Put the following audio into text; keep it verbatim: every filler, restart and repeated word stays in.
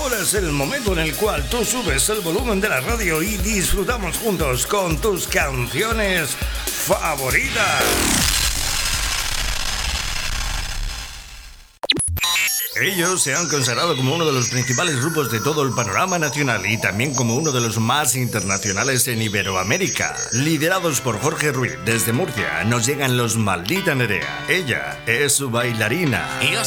Ahora es el momento en el cual tú subes el volumen de la radio y disfrutamos juntos con tus canciones favoritas. Ellos se han consagrado como uno de los principales grupos de todo el panorama nacional y también como uno de los más internacionales en Iberoamérica. Liderados por Jorge Ruiz, desde Murcia nos llegan los Maldita Nerea. Ella es su bailarina. Yo